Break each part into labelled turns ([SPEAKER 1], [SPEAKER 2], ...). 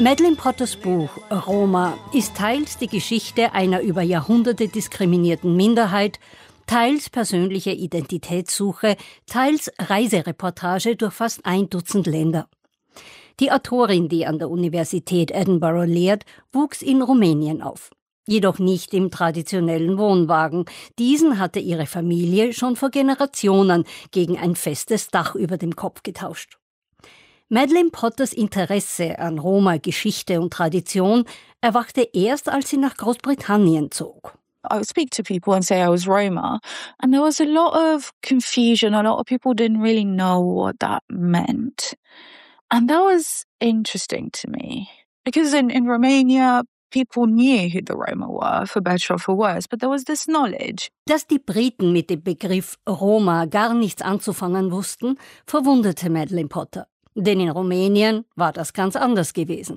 [SPEAKER 1] Madeleine Potters Buch Roma ist teils die Geschichte einer über Jahrhunderte diskriminierten Minderheit, teils persönliche Identitätssuche, teils Reisereportage durch fast 1 Dutzend Länder. Die Autorin, die an der Universität Edinburgh lehrt, wuchs in Rumänien auf. Jedoch nicht im traditionellen Wohnwagen. Diesen hatte ihre Familie schon vor Generationen gegen ein festes Dach über dem Kopf getauscht. Madeleine Potters Interesse an Roma-Geschichte und Tradition erwachte erst, als sie nach Großbritannien zog.
[SPEAKER 2] I would speak to people and say I was Roma, and there was a lot of confusion. A lot of people didn't really know what that meant. And that was interesting to me. Because in Romania, people knew who the Roma were, for better or for worse, but there was this knowledge.
[SPEAKER 1] Dass die Briten mit dem Begriff Roma gar nichts anzufangen wussten, verwunderte Madeleine Potter. Denn in Rumänien war das ganz anders gewesen.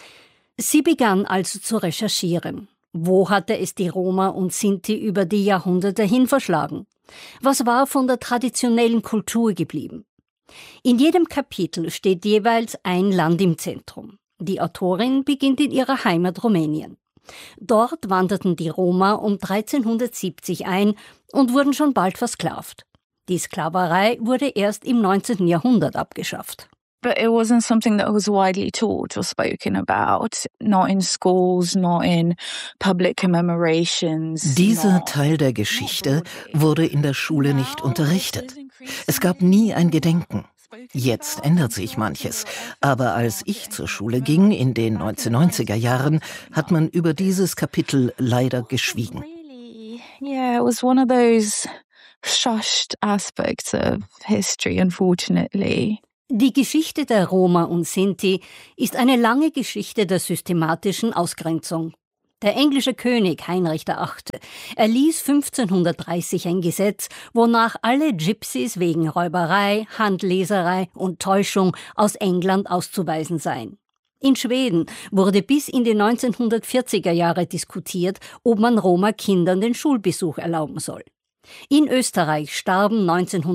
[SPEAKER 1] Sie begann also zu recherchieren. Wo hatte es die Roma und Sinti über die Jahrhunderte hin verschlagen? Was war von der traditionellen Kultur geblieben? In jedem Kapitel steht jeweils ein Land im Zentrum. Die Autorin beginnt in ihrer Heimat Rumänien. Dort wanderten die Roma um 1370 ein und wurden schon bald versklavt. Die Sklaverei wurde erst im 19. Jahrhundert abgeschafft.
[SPEAKER 2] But it wasn't something that was widely taught or spoken about, not in schools, not in public commemorations.
[SPEAKER 3] Dieser Teil der Geschichte wurde in der Schule nicht unterrichtet. Es gab nie ein Gedenken. Jetzt ändert sich manches, aber als ich zur Schule ging, in den 1990er Jahren, hat man über dieses Kapitel leider geschwiegen.
[SPEAKER 2] Yeah, it was one of those shushed aspects of history, unfortunately.
[SPEAKER 1] Die Geschichte der Roma und Sinti ist eine lange Geschichte der systematischen Ausgrenzung. Der englische König Heinrich VIII. erließ 1530 ein Gesetz, wonach alle Gypsies wegen Räuberei, Handleserei und Täuschung aus England auszuweisen seien. In Schweden wurde bis in die 1940er Jahre diskutiert, ob man Roma-Kindern den Schulbesuch erlauben soll. In Österreich starben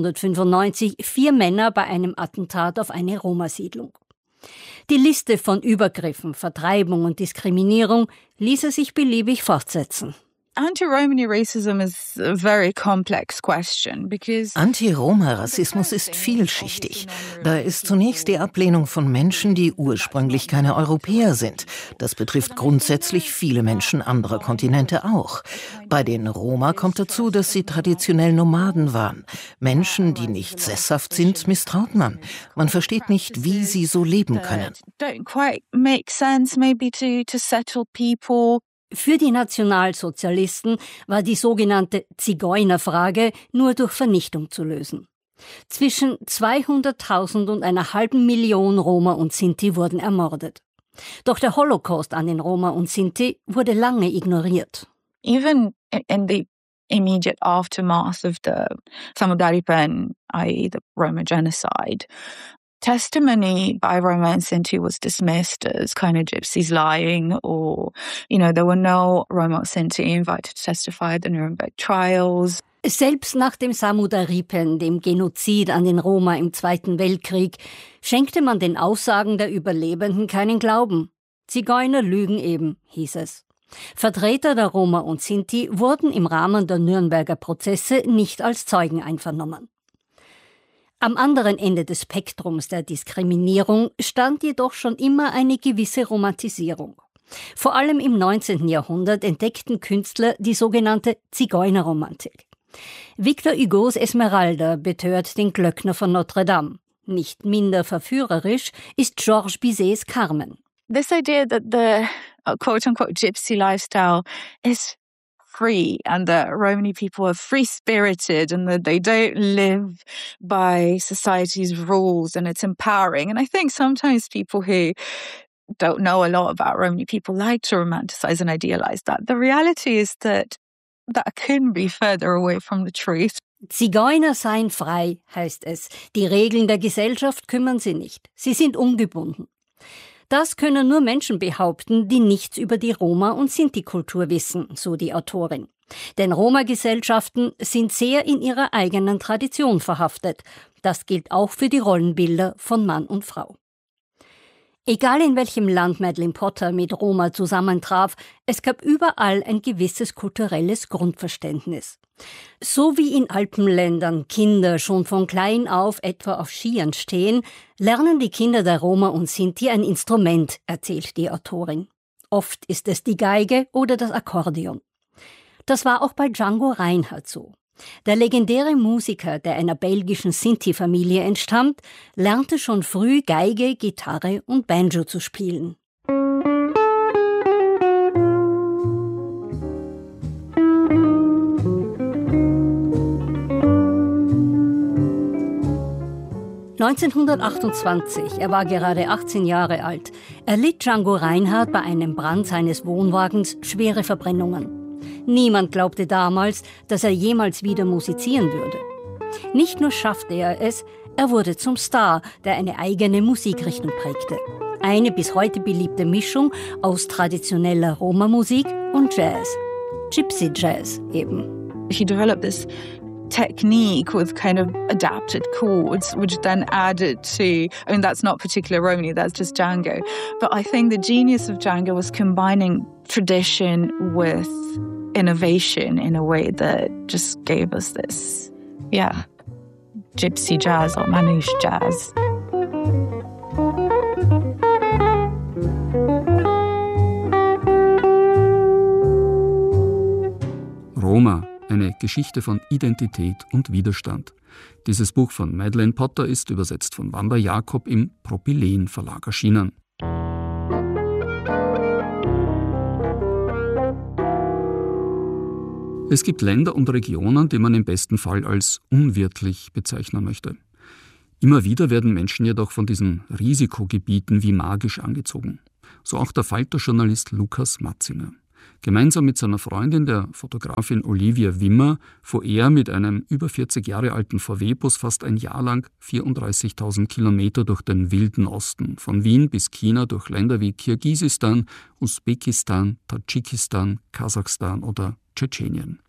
[SPEAKER 1] 1995 4 Männer bei einem Attentat auf eine Roma-Siedlung. Die Liste von Übergriffen, Vertreibung und Diskriminierung ließe sich beliebig fortsetzen.
[SPEAKER 2] Anti-Romani racism is a very complex question because
[SPEAKER 3] Anti-Roma-Rassismus ist vielschichtig. Da ist zunächst die Ablehnung von Menschen, die ursprünglich keine Europäer sind. Das betrifft grundsätzlich viele Menschen anderer Kontinente auch. Bei den Roma kommt dazu, dass sie traditionell Nomaden waren. Menschen, die nicht sesshaft sind, misstraut man. Man versteht nicht, wie sie so leben können.
[SPEAKER 2] don't quite make sense maybe to settle people.
[SPEAKER 1] Für die Nationalsozialisten war die sogenannte Zigeunerfrage nur durch Vernichtung zu lösen. Zwischen 200.000 und 500.000 Roma und Sinti wurden ermordet. Doch der Holocaust an den Roma und Sinti wurde lange ignoriert.
[SPEAKER 2] Even in the immediate aftermath of the Samudaripen, i.e. the Roma genocide, testimony by Roma and Sinti was dismissed as kind of gypsies lying, or, there were no Roma or Sinti invited to testify at the Nuremberg trials.
[SPEAKER 1] Selbst nach dem Samudaripen, dem Genozid an den Roma im Zweiten Weltkrieg, schenkte man den Aussagen der Überlebenden keinen Glauben. Zigeuner lügen eben, hieß es. Vertreter der Roma und Sinti wurden im Rahmen der Nürnberger Prozesse nicht als Zeugen einvernommen. Am anderen Ende des Spektrums der Diskriminierung stand jedoch schon immer eine gewisse Romantisierung. Vor allem im 19. Jahrhundert entdeckten Künstler die sogenannte Zigeunerromantik. Victor Hugos Esmeralda betört den Glöckner von Notre Dame. Nicht minder verführerisch ist Georges Bizets Carmen.
[SPEAKER 2] This idea that the quote-unquote gypsy lifestyle is free and that Romani people are free-spirited and that they don't live by society's rules and it's empowering. And I think sometimes people who don't know a lot about Romani people like to romanticize and idealize that. The reality is that couldn't be further away from the truth.
[SPEAKER 1] Zigeuner seien frei, heißt es. Die Regeln der Gesellschaft kümmern sie nicht. Sie sind ungebunden. Das können nur Menschen behaupten, die nichts über die Roma- und Sinti-Kultur wissen, so die Autorin. Denn Roma-Gesellschaften sind sehr in ihrer eigenen Tradition verhaftet. Das gilt auch für die Rollenbilder von Mann und Frau. Egal in welchem Land Madeleine Potter mit Roma zusammentraf, es gab überall ein gewisses kulturelles Grundverständnis. So wie in Alpenländern Kinder schon von klein auf etwa auf Skiern stehen, lernen die Kinder der Roma und Sinti ein Instrument, erzählt die Autorin. Oft ist es die Geige oder das Akkordeon. Das war auch bei Django Reinhardt so. Der legendäre Musiker, der einer belgischen Sinti-Familie entstammt, lernte schon früh Geige, Gitarre und Banjo zu spielen. (1928), er war gerade 18 Jahre alt, erlitt Django Reinhardt bei einem Brand seines Wohnwagens schwere Verbrennungen. Niemand glaubte damals, dass er jemals wieder musizieren würde. Nicht nur schaffte er es, er wurde zum Star, der eine eigene Musikrichtung prägte. Eine bis heute beliebte Mischung aus traditioneller Roma-Musik und Jazz. Gypsy Jazz eben.
[SPEAKER 2] He developed this technique with kind of adapted chords, which then added to, I mean, that's not particular Romany, that's just Django. But I think the genius of Django was combining tradition with innovation in a way that just gave us this, gypsy jazz or manouche jazz.
[SPEAKER 4] Roma, eine Geschichte von Identität und Widerstand. Dieses Buch von Madeleine Potter ist übersetzt von Wanda Jakob im Propylen Verlag erschienen. Es gibt Länder und Regionen, die man im besten Fall als unwirtlich bezeichnen möchte. Immer wieder werden Menschen jedoch von diesen Risikogebieten wie magisch angezogen. So auch der Falter-Journalist Lukas Matzinger. Gemeinsam mit seiner Freundin, der Fotografin Olivia Wimmer, fuhr er mit einem über 40 Jahre alten VW-Bus fast ein Jahr lang 34.000 Kilometer durch den wilden Osten, von Wien bis China durch Länder wie Kirgisistan, Usbekistan, Tadschikistan, Kasachstan oder Tschetschenien.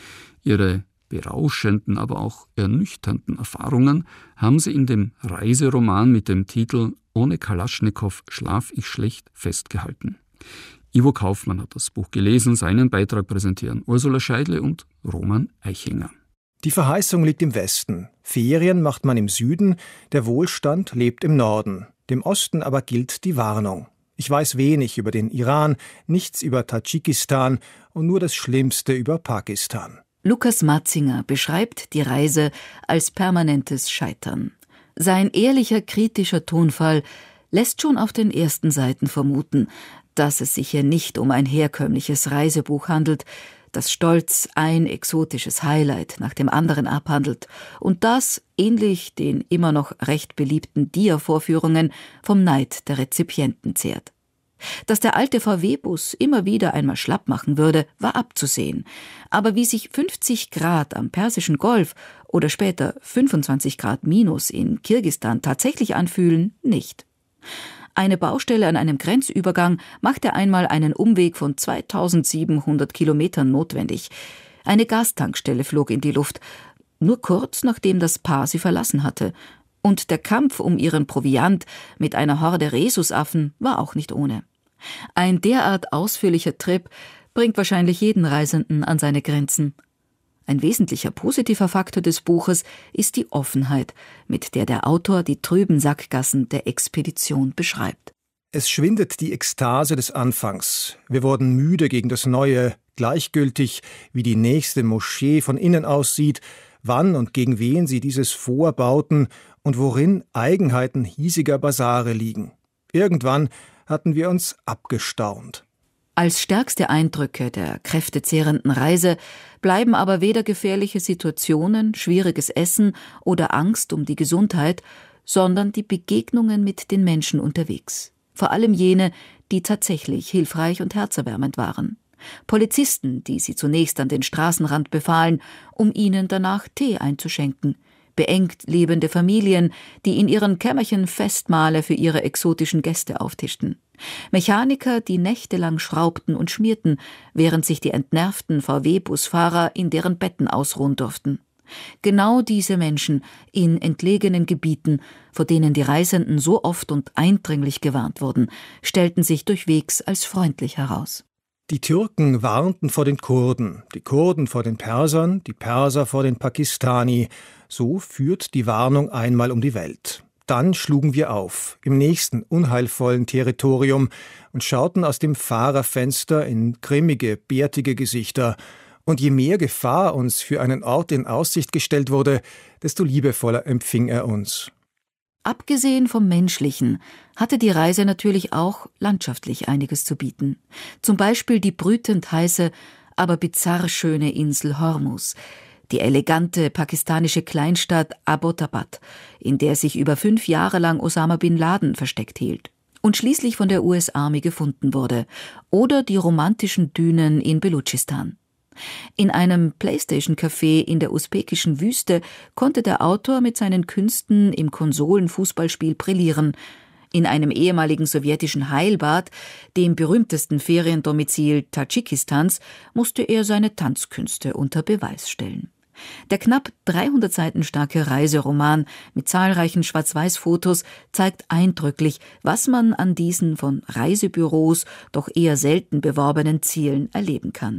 [SPEAKER 4] Ihre berauschenden, aber auch ernüchternden Erfahrungen haben sie in dem Reiseroman mit dem Titel »Ohne Kalaschnikow schlaf ich schlecht« festgehalten. Ivo Kaufmann hat das Buch gelesen, seinen Beitrag präsentieren Ursula Scheidle und Roman Eichinger.
[SPEAKER 5] Die Verheißung liegt im Westen. Ferien macht man im Süden, der Wohlstand lebt im Norden. Dem Osten aber gilt die Warnung. Ich weiß wenig über den Iran, nichts über Tadschikistan und nur das Schlimmste über Pakistan.
[SPEAKER 6] Lukas Matzinger beschreibt die Reise als permanentes Scheitern. Sein ehrlicher, kritischer Tonfall lässt schon auf den ersten Seiten vermuten, dass es sich hier nicht um ein herkömmliches Reisebuch handelt, das stolz ein exotisches Highlight nach dem anderen abhandelt und das, ähnlich den immer noch recht beliebten Dia-Vorführungen, vom Neid der Rezipienten zehrt. Dass der alte VW-Bus immer wieder einmal schlapp machen würde, war abzusehen. Aber wie sich 50 Grad am Persischen Golf oder später 25 Grad minus in Kirgisistan tatsächlich anfühlen, nicht. Eine Baustelle an einem Grenzübergang machte einmal einen Umweg von 2700 Kilometern notwendig. Eine Gastankstelle flog in die Luft, nur kurz nachdem das Paar sie verlassen hatte. Und der Kampf um ihren Proviant mit einer Horde Rhesusaffen war auch nicht ohne. Ein derart ausführlicher Trip bringt wahrscheinlich jeden Reisenden an seine Grenzen. Ein wesentlicher positiver Faktor des Buches ist die Offenheit, mit der der Autor die trüben Sackgassen der Expedition beschreibt.
[SPEAKER 5] Es schwindet die Ekstase des Anfangs. Wir wurden müde gegen das Neue, gleichgültig, wie die nächste Moschee von innen aussieht, wann und gegen wen sie dieses vorbauten und worin Eigenheiten hiesiger Basare liegen. Irgendwann hatten wir uns abgestaunt.
[SPEAKER 6] Als stärkste Eindrücke der kräftezehrenden Reise bleiben aber weder gefährliche Situationen, schwieriges Essen oder Angst um die Gesundheit, sondern die Begegnungen mit den Menschen unterwegs. Vor allem jene, die tatsächlich hilfreich und herzerwärmend waren. Polizisten, die sie zunächst an den Straßenrand befahlen, um ihnen danach Tee einzuschenken. Beengt lebende Familien, die in ihren Kämmerchen Festmahle für ihre exotischen Gäste auftischten. Mechaniker, die nächtelang schraubten und schmierten, während sich die entnervten VW-Busfahrer in deren Betten ausruhen durften. Genau diese Menschen in entlegenen Gebieten, vor denen die Reisenden so oft und eindringlich gewarnt wurden, stellten sich durchwegs als freundlich heraus.
[SPEAKER 5] Die Türken warnten vor den Kurden, die Kurden vor den Persern, die Perser vor den Pakistani. So führt die Warnung einmal um die Welt. Dann schlugen wir auf, im nächsten unheilvollen Territorium, und schauten aus dem Fahrerfenster in grimmige, bärtige Gesichter. Und je mehr Gefahr uns für einen Ort in Aussicht gestellt wurde, desto liebevoller empfing er uns.
[SPEAKER 6] Abgesehen vom Menschlichen hatte die Reise natürlich auch landschaftlich einiges zu bieten. Zum Beispiel die brütend heiße, aber bizarr schöne Insel Hormuz, die elegante pakistanische Kleinstadt Abbottabad, in der sich über 5 Jahre lang Osama bin Laden versteckt hielt und schließlich von der US-Army gefunden wurde, oder die romantischen Dünen in Belutschistan. In einem Playstation-Café in der usbekischen Wüste konnte der Autor mit seinen Künsten im Konsolenfußballspiel brillieren. In einem ehemaligen sowjetischen Heilbad, dem berühmtesten Feriendomizil Tadschikistans, musste er seine Tanzkünste unter Beweis stellen. Der knapp 300 Seiten starke Reiseroman mit zahlreichen Schwarz-Weiß-Fotos zeigt eindrücklich, was man an diesen von Reisebüros doch eher selten beworbenen Zielen erleben kann.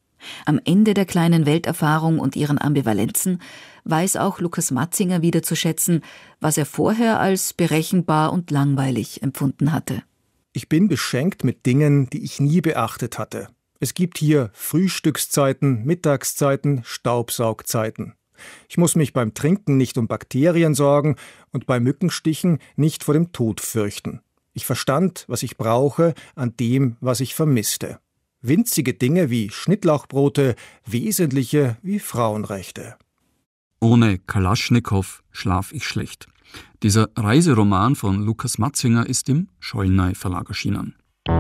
[SPEAKER 6] Am Ende der kleinen Welterfahrung und ihren Ambivalenzen weiß auch Lukas Matzinger wieder zu schätzen, was er vorher als berechenbar und langweilig empfunden hatte.
[SPEAKER 5] Ich bin beschenkt mit Dingen, die ich nie beachtet hatte. Es gibt hier Frühstückszeiten, Mittagszeiten, Staubsaugzeiten. Ich muss mich beim Trinken nicht um Bakterien sorgen und bei Mückenstichen nicht vor dem Tod fürchten. Ich verstand, was ich brauche, an dem, was ich vermisste. Winzige Dinge wie Schnittlauchbrote, wesentliche wie Frauenrechte.
[SPEAKER 4] Ohne Kalaschnikow schlaf ich schlecht. Dieser Reiseroman von Lukas Matzinger ist im Schollnay Verlag erschienen.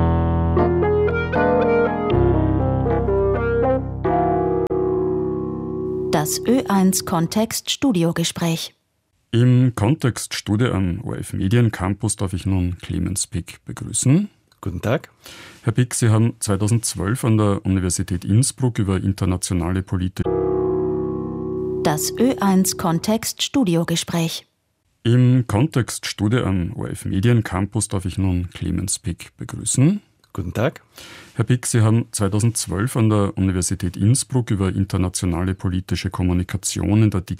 [SPEAKER 7] Das Ö1 Kontext Studiogespräch.
[SPEAKER 4] Im Kontextstudio am ORF Mediencampus darf ich nun Clemens Pick begrüßen.
[SPEAKER 8] Guten Tag.
[SPEAKER 4] Herr Pick, Sie haben 2012 an der Universität Innsbruck über internationale Politik.
[SPEAKER 7] Das Ö1 Kontext Studiogespräch.
[SPEAKER 4] Im Kontextstudio am ORF Mediencampus darf ich nun Clemens Pick begrüßen.
[SPEAKER 8] Guten Tag.
[SPEAKER 4] Herr Pick, Sie haben 2012 an der Universität Innsbruck über internationale politische Kommunikation in der